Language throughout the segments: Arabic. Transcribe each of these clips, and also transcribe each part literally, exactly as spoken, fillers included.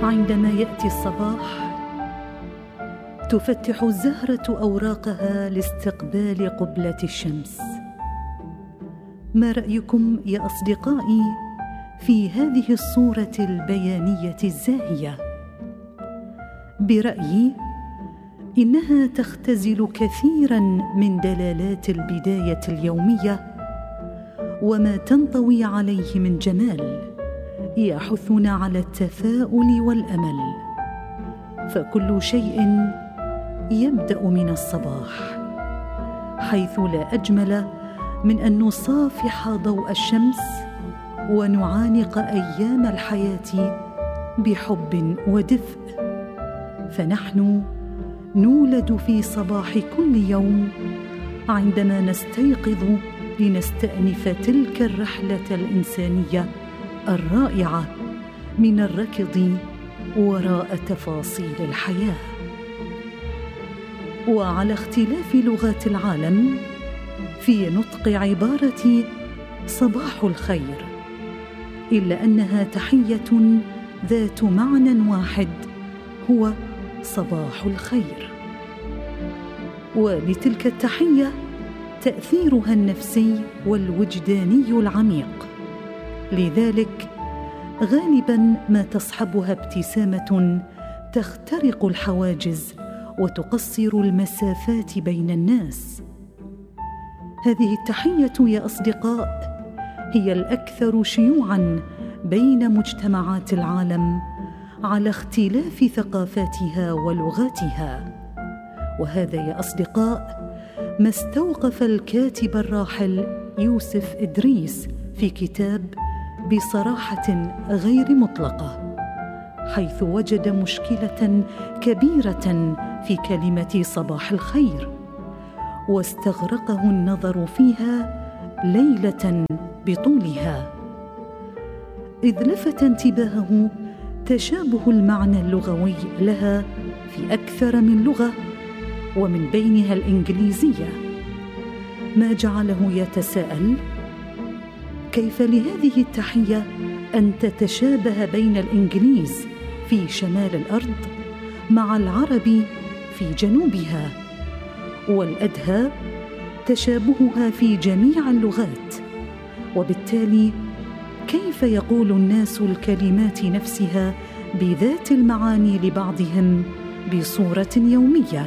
عندما يأتي الصباح تفتح الزهرة أوراقها لاستقبال قبلة الشمس. ما رأيكم يا أصدقائي في هذه الصورة البيانية الزاهية؟ برأيي إنها تختزل كثيراً من دلالات البداية اليومية وما تنطوي عليه من جمال يحثنا على التفاؤل والأمل، فكل شيء يبدأ من الصباح، حيث لا أجمل من أن نصافح ضوء الشمس ونعانق أيام الحياة بحب ودفء. فنحن نولد في صباح كل يوم عندما نستيقظ لنستأنف تلك الرحلة الإنسانية الرائعة من الركض وراء تفاصيل الحياة. وعلى اختلاف لغات العالم في نطق عبارة صباح الخير، إلا أنها تحية ذات معنى واحد هو صباح الخير. ولتلك التحية تأثيرها النفسي والوجداني العميق، لذلك غالباً ما تصحبها ابتسامة تخترق الحواجز وتقصر المسافات بين الناس. هذه التحية يا أصدقاء هي الأكثر شيوعاً بين مجتمعات العالم على اختلاف ثقافاتها ولغاتها. وهذا يا أصدقاء ما استوقف الكاتب الراحل يوسف إدريس في كتاب بصراحة غير مطلقة، حيث وجد مشكلة كبيرة في كلمة صباح الخير، واستغرقه النظر فيها ليلة بطولها، إذ لفت انتباهه تشابه المعنى اللغوي لها في أكثر من لغة ومن بينها الإنجليزية، ما جعله يتساءل: كيف لهذه التحية أن تتشابه بين الإنجليز في شمال الأرض مع العرب في جنوبها، والأدهى تشابهها في جميع اللغات؟ وبالتالي كيف يقول الناس الكلمات نفسها بذات المعاني لبعضهم بصورة يومية؟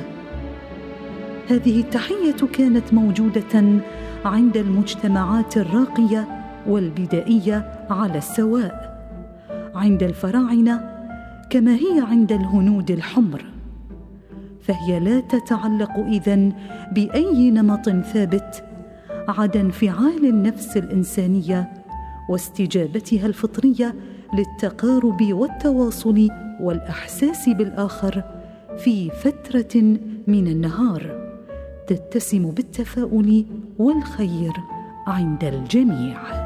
هذه التحية كانت موجودة عند المجتمعات الراقية والبدائية على السواء، عند الفراعنة كما هي عند الهنود الحمر، فهي لا تتعلق إذن بأي نمط ثابت عدا انفعال النفس الإنسانية واستجابتها الفطرية للتقارب والتواصل والإحساس بالآخر في فترة من النهار تتسم بالتفاؤل والخير عند الجميع.